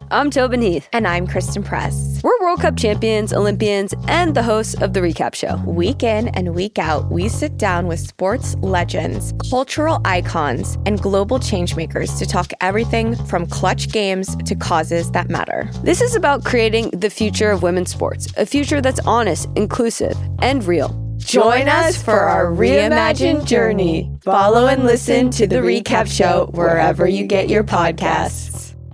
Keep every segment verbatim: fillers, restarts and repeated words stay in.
I'm Tobin Heath. And I'm Kristen Press. We're World Cup champions, Olympians, and the hosts of The Recap Show. Week in and week out, we sit down with sports legends, cultural icons, and global changemakers to talk everything from clutch games to causes that matter. This is about creating the future of women's sports, a future that's honest, inclusive, and real. Join us for our reimagined journey. Follow and listen to The Recap Show wherever you get your podcasts.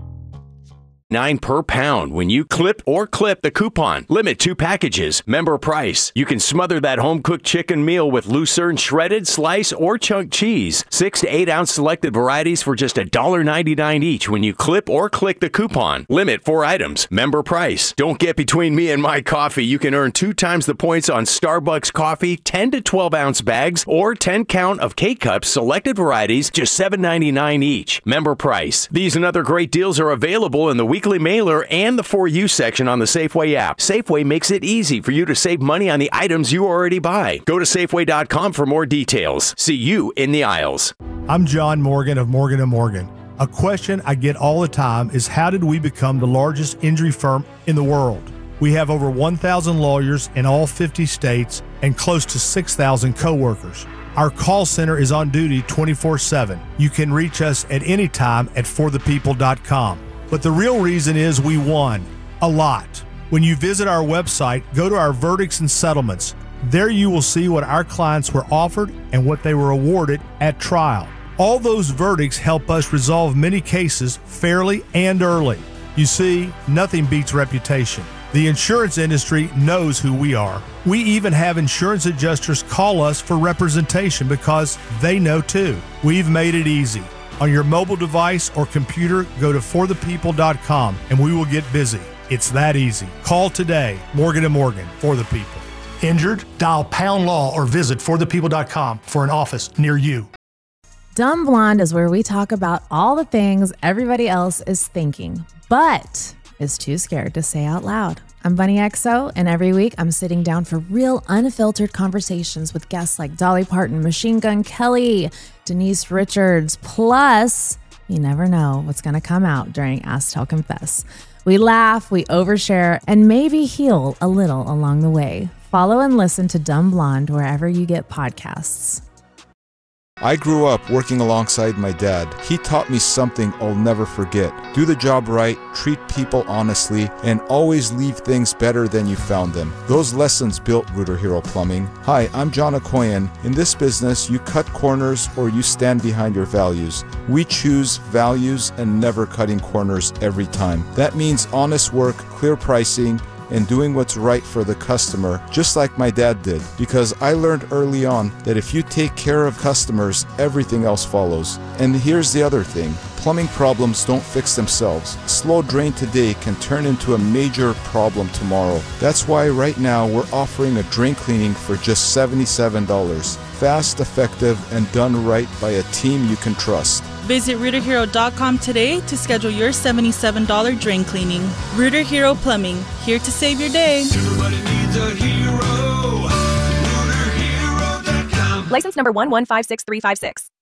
Nine per pound when you clip or clip the coupon. Limit two packages. Member price. You can smother that home-cooked chicken meal with Lucerne shredded, slice, or chunk cheese. Six to eight ounce selected varieties for just one dollar ninety-nine each when you clip or click the coupon. Limit four items. Member price. Don't get between me and my coffee. You can earn two times the points on Starbucks coffee, ten to twelve ounce bags, or ten count of K-Cups, selected varieties, just seven ninety-nine each. Member price. These and other great deals are available in the weekly mailer and the For You section on the Safeway app. Safeway makes it easy for you to save money on the items you already buy. Go to Safeway dot com for more details. See you in the aisles. I'm John Morgan of Morgan and Morgan. A question I get all the time is, how did we become the largest injury firm in the world? We have over one thousand lawyers in all fifty states and close to six thousand coworkers. Our call center is on duty twenty-four seven. You can reach us at any time at for the people dot com. But the real reason is we won a lot. When you visit our website, go to our verdicts and settlements. There you will see what our clients were offered and what they were awarded at trial. All those verdicts help us resolve many cases fairly and early. You see, nothing beats reputation. The insurance industry knows who we are. We even have insurance adjusters call us for representation because they know too. We've made it easy. On your mobile device or computer, go to for the people dot com and we will get busy. It's that easy. Call today. Morgan and Morgan, for the people. Injured? Dial pound law or visit for the people dot com for an office near you. Dumb Blonde is where we talk about all the things everybody else is thinking, but is too scared to say out loud. I'm Bunny X O, and every week I'm sitting down for real, unfiltered conversations with guests like Dolly Parton, Machine Gun Kelly, Denise Richards, plus you never know what's going to come out during Ask Tell Confess. We laugh, we overshare, and maybe heal a little along the way. Follow and listen to Dumb Blonde wherever you get podcasts. I grew up working alongside my dad. He taught me something I'll never forget. Do the job right, treat people honestly, and always leave things better than you found them. Those lessons built Rooter Hero Plumbing. Hi, I'm John Okoyan. In this business, you cut corners or you stand behind your values. We choose values and never cutting corners every time. That means honest work, clear pricing, and doing what's right for the customer, just like my dad did. Because I learned early on that if you take care of customers, everything else follows. And here's the other thing. Plumbing problems don't fix themselves. A slow drain today can turn into a major problem tomorrow. That's why right now we're offering a drain cleaning for just seventy-seven dollars. Fast, effective, and done right by a team you can trust. Visit Rooter Hero dot com today to schedule your seventy-seven dollars drain cleaning. Rooter Hero Plumbing, here to save your day. Everybody needs a hero. Rooter Hero dot com. License number one one five six three five six.